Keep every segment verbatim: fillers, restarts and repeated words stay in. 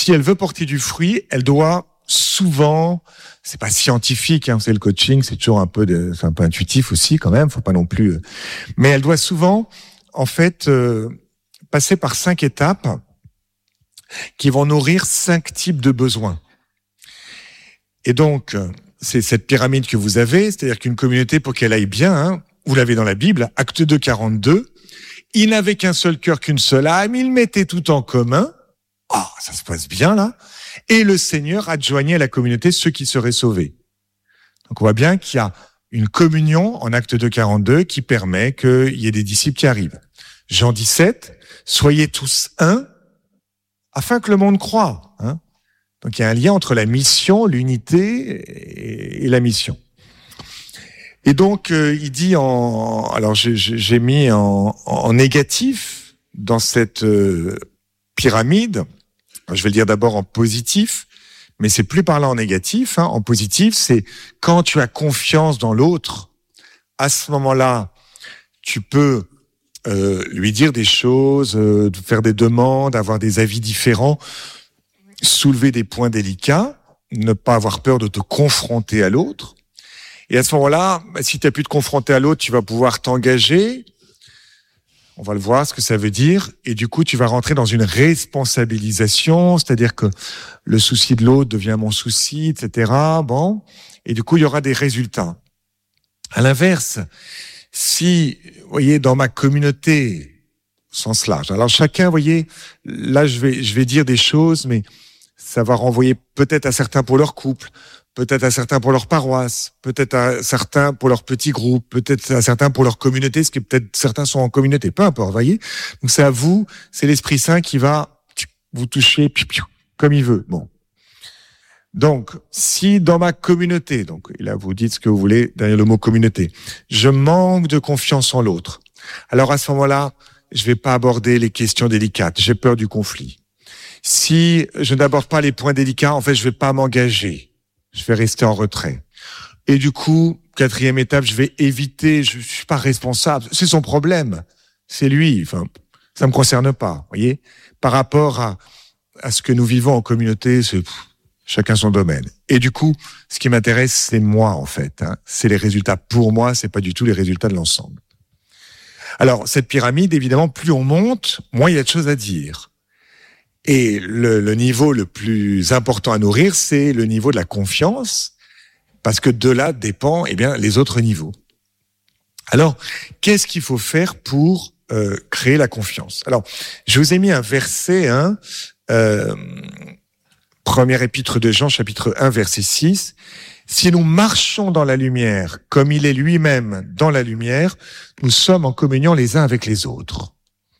si elle veut porter du fruit, elle doit souvent, c'est pas scientifique, hein, c'est le coaching, c'est toujours un peu de, c'est un peu intuitif aussi quand même, faut pas non plus, mais elle doit souvent, en fait, euh, passer par cinq étapes qui vont nourrir cinq types de besoins. Et donc, c'est cette pyramide que vous avez, c'est-à-dire qu'une communauté, pour qu'elle aille bien, hein, vous l'avez dans la Bible, Acte deux, quarante-deux, il n'avait qu'un seul cœur, qu'une seule âme, il mettait tout en commun. Ah, oh, ça se passe bien là. Et le Seigneur adjoignait à la communauté ceux qui seraient sauvés. Donc on voit bien qu'il y a une communion en Acte deux, quarante-deux qui permet qu'il y ait des disciples qui arrivent. Jean dix-sept, soyez tous un, afin que le monde croie. Hein. Donc il y a un lien entre la mission, l'unité et la mission. Et donc euh, il dit en, alors j'ai, j'ai mis en, en négatif dans cette euh, pyramide. Je vais le dire d'abord en positif, mais c'est plus parlant en négatif. Hein. En positif, c'est quand tu as confiance dans l'autre, à ce moment-là, tu peux euh, lui dire des choses, euh, faire des demandes, avoir des avis différents, soulever des points délicats, ne pas avoir peur de te confronter à l'autre. Et à ce moment-là, si tu as pu te confronter à l'autre, tu vas pouvoir t'engager. On va le voir, ce que ça veut dire. Et du coup, tu vas rentrer dans une responsabilisation, c'est-à-dire que le souci de l'autre devient mon souci, et cetera. Bon. Et du coup, il y aura des résultats. À l'inverse, si, vous voyez, dans ma communauté, au sens large, alors chacun, vous voyez, là, je vais, je vais dire des choses, mais ça va renvoyer peut-être à certains pour leur couple, peut-être à certains pour leur paroisse, peut-être à certains pour leur petit groupe, peut-être à certains pour leur communauté, ce qui peut-être certains sont en communauté, peu importe, voyez. Donc c'est à vous, c'est l'Esprit Saint qui va vous toucher comme il veut. Bon. Donc, si dans ma communauté, donc et là vous dites ce que vous voulez derrière le mot communauté, je manque de confiance en l'autre, alors à ce moment-là, je vais pas aborder les questions délicates, j'ai peur du conflit. Si je n'aborde pas les points délicats, en fait, je vais pas m'engager. Je vais rester en retrait. Et du coup, quatrième étape, je vais éviter, je suis pas responsable. C'est son problème. C'est lui. Enfin, ça me concerne pas. Voyez? Par rapport à, à ce que nous vivons en communauté, c'est pff, chacun son domaine. Et du coup, ce qui m'intéresse, c'est moi, en fait. Hein. C'est les résultats pour moi, c'est pas du tout les résultats de l'ensemble. Alors, cette pyramide, évidemment, plus on monte, moins il y a de choses à dire. Et le, le niveau le plus important à nourrir, c'est le niveau de la confiance, parce que de là dépend, eh bien, les autres niveaux. Alors, qu'est-ce qu'il faut faire pour euh, créer la confiance ? Alors, je vous ai mis un verset, hein, euh, première épître de Jean, chapitre un, verset six. Si nous marchons dans la lumière, comme il est lui-même dans la lumière, nous sommes en communion les uns avec les autres.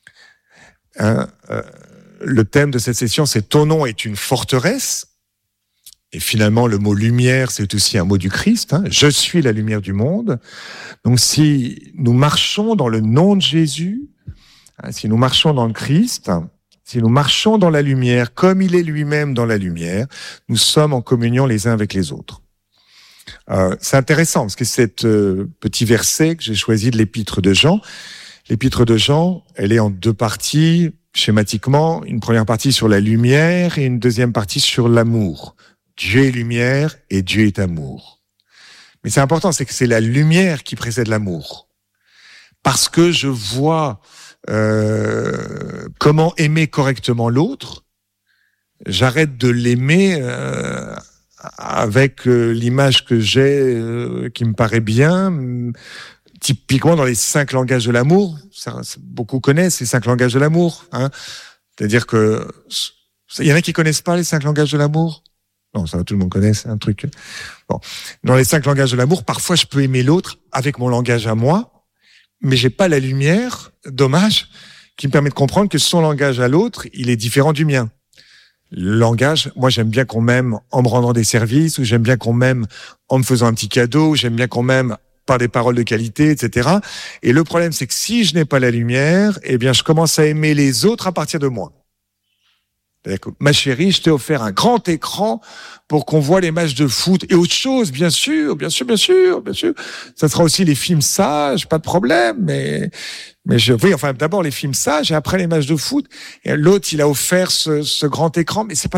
Hein, euh, Le thème de cette session, c'est « Ton nom est une forteresse ». Et finalement, le mot « lumière », c'est aussi un mot du Christ. Hein. « Je suis la lumière du monde ». Donc, si nous marchons dans le nom de Jésus, hein, si nous marchons dans le Christ, si nous marchons dans la lumière, comme il est lui-même dans la lumière, nous sommes en communion les uns avec les autres. Euh, c'est intéressant, parce que cet euh, petit verset que j'ai choisi de l'épître de Jean, l'épître de Jean, elle est en deux parties, schématiquement, une première partie sur la lumière et une deuxième partie sur l'amour. Dieu est lumière et Dieu est amour. Mais c'est important, c'est que c'est la lumière qui précède l'amour. Parce que je vois euh, comment aimer correctement l'autre, j'arrête de l'aimer euh, avec euh, l'image que j'ai, euh, qui me paraît bien. Typiquement dans les cinq langages de l'amour, ça, beaucoup connaissent les cinq langages de l'amour. Hein. C'est-à-dire que il y en a qui connaissent pas les cinq langages de l'amour. Non, ça tout le monde connaît, c'est un truc. Bon, dans les cinq langages de l'amour, parfois je peux aimer l'autre avec mon langage à moi, mais j'ai pas la lumière, dommage, qui me permet de comprendre que son langage à l'autre, il est différent du mien. Le langage, moi j'aime bien qu'on m'aime en me rendant des services, ou j'aime bien qu'on m'aime en me faisant un petit cadeau, ou j'aime bien qu'on m'aime par des paroles de qualité, et cetera. Et le problème, c'est que si je n'ai pas la lumière, eh bien, je commence à aimer les autres à partir de moi. Ma chérie, je t'ai offert un grand écran pour qu'on voit les matchs de foot et autre chose, bien sûr, bien sûr, bien sûr, bien sûr. Ça sera aussi les films sages, pas de problème, mais, mais je, oui, enfin, d'abord les films sages et après les matchs de foot. Et l'autre, il a offert ce, ce grand écran, mais c'est pas